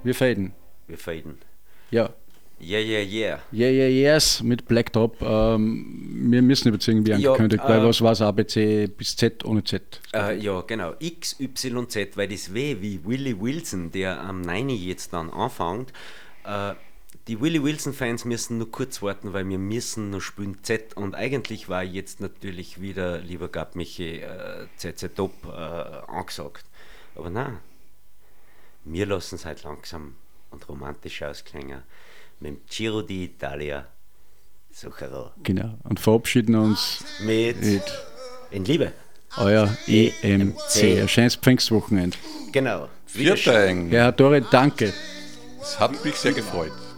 Wir faden. Wir faden. Ja. Yeah, yeah, yeah. Yeah, yeah, yes mit Blacktop. Wir müssen überziehen, wie angekündigt, weil was war es A, B, C bis Z ohne Z? Ja, genau. X, Y, Z, weil das W wie Willie Wilson, der am 9. jetzt dann anfängt. Die Willie Wilson-Fans müssen nur kurz warten, weil wir müssen noch spielen Z. Und eigentlich war jetzt natürlich wieder, lieber Gab Michi, ZZ Top angesagt. Aber nein, wir lassen es halt langsam und romantisch ausklingen. Mit dem Giro d'Italia Zucchero. Genau. Und verabschieden uns mit in Liebe. Euer EMC. Ein schönes Pfingstwochenende. Genau. Vielen Dank. Herr Dore, danke. Es hat mich sehr gefreut.